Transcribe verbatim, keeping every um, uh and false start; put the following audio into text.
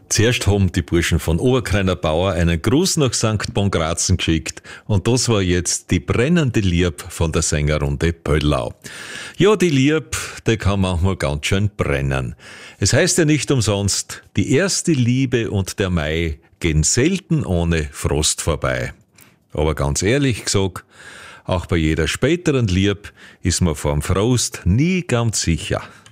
Zuerst haben die Burschen von Oberkreiner Bauer einen Gruß nach Sankt Bongrazen geschickt und das war jetzt die brennende Lieb von der Sängerrunde Pöllau. Ja, die Lieb, die kann manchmal ganz schön brennen. Es heißt ja nicht umsonst, die erste Liebe und der Mai gehen selten ohne Frost vorbei. Aber ganz ehrlich gesagt, auch bei jeder späteren Lieb ist man vorm Frost nie ganz sicher.